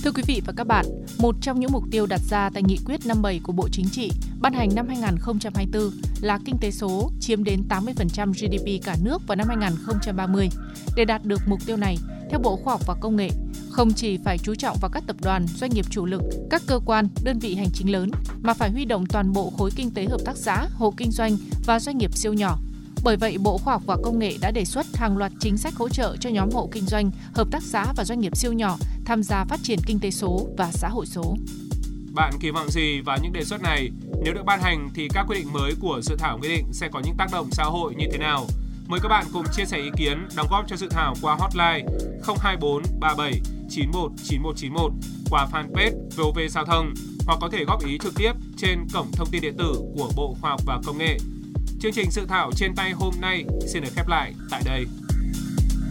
Thưa quý vị và các bạn, một trong những mục tiêu đặt ra tại Nghị quyết 57 của Bộ Chính trị ban hành năm 2024 là kinh tế số chiếm đến 80% GDP cả nước vào năm 2030. Để đạt được mục tiêu này, theo Bộ Khoa học và Công nghệ, không chỉ phải chú trọng vào các tập đoàn, doanh nghiệp chủ lực, các cơ quan, đơn vị hành chính lớn, mà phải huy động toàn bộ khối kinh tế hợp tác xã, hộ kinh doanh và doanh nghiệp siêu nhỏ. Bởi vậy, Bộ Khoa học và Công nghệ đã đề xuất hàng loạt chính sách hỗ trợ cho nhóm hộ kinh doanh, hợp tác xã và doanh nghiệp siêu nhỏ tham gia phát triển kinh tế số và xã hội số. Bạn kỳ vọng gì vào những đề xuất này? Nếu được ban hành thì các quy định mới của dự thảo nghị định sẽ có những tác động xã hội như thế nào? Mời các bạn cùng chia sẻ ý kiến, đóng góp cho dự thảo qua hotline 024 37 91 9191 qua fanpage VOV Giao thông hoặc có thể góp ý trực tiếp trên cổng thông tin điện tử của Bộ Khoa học và Công nghệ. Chương trình dự thảo trên tay hôm nay xin được khép lại tại đây.